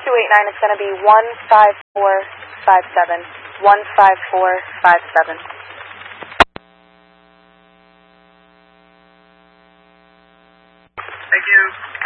289, it's going to be 15457. 15457. Thank you.